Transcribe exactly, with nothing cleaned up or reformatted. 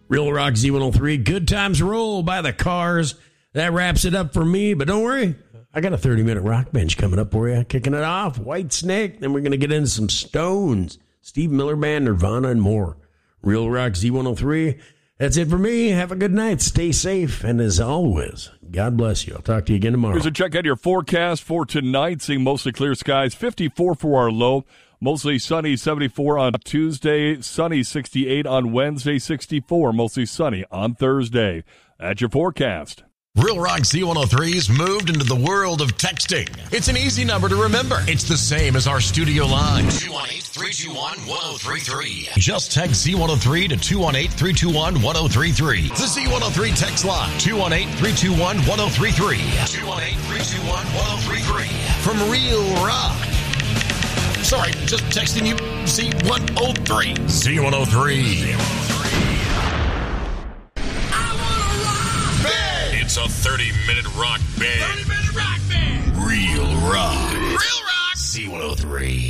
Real Rock Z one oh three, Good Times Roll by the Cars. That wraps it up for me, but don't worry. I got a thirty-minute rock bench coming up for you. Kicking it off, White Snake. Then we're going to get into some Stones, Steve Miller Band, Nirvana, and more. Real Rock Z one oh three. That's it for me. Have a good night. Stay safe. And as always, God bless you. I'll talk to you again tomorrow. Here's a check out your forecast for tonight. Seeing mostly clear skies. fifty-four for our low. Mostly sunny, seventy-four on Tuesday. Sunny, sixty-eight on Wednesday. sixty-four, mostly sunny on Thursday. That's your forecast. Real Rock Z one oh three's moved into the world of texting. It's an easy number to remember. It's the same as our studio line. two one eight, three two one, one oh three three. Just text Z one oh three to two one eight, three two one, one oh three three. The Z one oh three text line. two one eight, three two one, one oh three three. two one eight, three two one, one oh three three. From Real Rock. Sorry, just texting you Z one oh three. Z one oh three. It's a thirty-minute rock band. thirty-minute rock band. Real Rock. Real Rock. Z one oh three.